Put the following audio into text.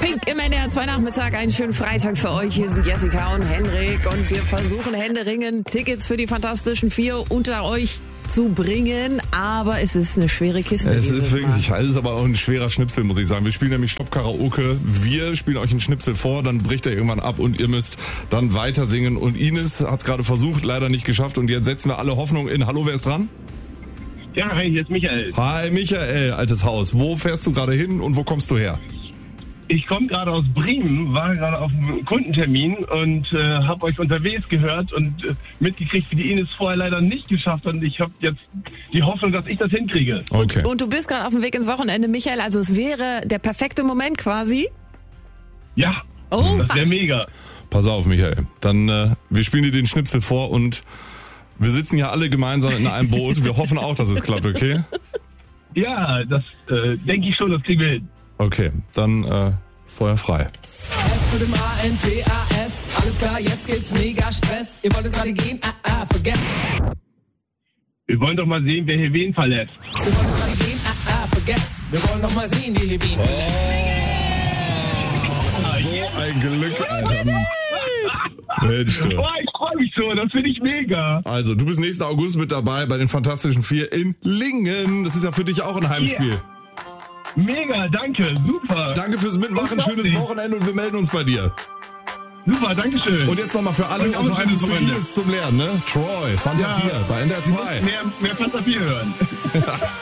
Pink im NDR 2 Nachmittag, einen schönen Freitag für euch. Hier sind Jessica und Henrik und wir versuchen händeringend Tickets für die Fantastischen Vier unter euch zu bringen, aber es ist eine schwere Kiste. Es ist wirklich, es ist aber auch ein schwerer Schnipsel, muss ich sagen. Wir spielen nämlich Stopp Karaoke. Wir spielen euch einen Schnipsel vor, dann bricht er irgendwann ab und ihr müsst dann weiter singen. Und Ines hat es gerade versucht, leider nicht geschafft. Und jetzt setzen wir alle Hoffnung in. Hallo, wer ist dran? Ja, hi, hier ist Michael. Hi, Michael, altes Haus. Wo fährst du gerade hin und wo kommst du her? Ich komme gerade aus Bremen, war gerade auf einem Kundentermin und habe euch unterwegs gehört und mitgekriegt, wie die Ines vorher leider nicht geschafft hat. Und ich habe jetzt die Hoffnung, dass ich das hinkriege. Okay. Und du bist gerade auf dem Weg ins Wochenende, Michael, also es wäre der perfekte Moment quasi. Ja, Oh, das wäre mega. Pass auf, Michael. Dann, wir spielen dir den Schnipsel vor und wir sitzen ja alle gemeinsam in einem Boot. Wir hoffen auch, dass es klappt, okay? Ja, das denke ich schon, das kriegen wir hin. Okay, dann Feuer frei. F zu dem A-N-T-A-S. Alles klar, jetzt geht's mega Stress. Ihr wolltet gerade gehen, vergesst. Wir wollen doch mal sehen, wer hier wen verlässt. Wir wollten gerade gehen, vergesst. Wir wollen noch mal sehen, wie hier wen verlässt. So ein Glück, Alter. Mensch, du. Oh, ich freue mich so, das finde ich mega. Also, du bist nächsten August mit dabei bei den Fantastischen Vier in Lingen. Das ist ja für dich auch ein Heimspiel. Yeah. Mega, danke, super. Danke fürs Mitmachen, schönes Wochenende und wir melden uns bei dir. Super, danke schön. Und jetzt nochmal für alle Und auch unsere schönes Wochenende. Ines zum Lernen, ne? Troy, Fanta 4 bei NDR 2. Mehr Fanta 4 hören.